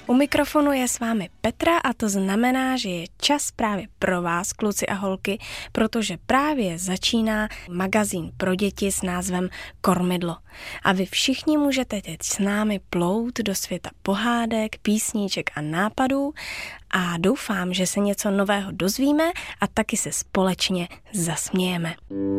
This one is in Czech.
U mikrofonu je s vámi Petra a to znamená, že je čas právě pro vás, kluci a holky, protože právě začíná magazín pro děti s názvem Kormidlo. A vy všichni můžete teď s námi plout do světa pohádek, písniček a nápadů a doufám, že se něco nového dozvíme a taky se společně zasmějeme.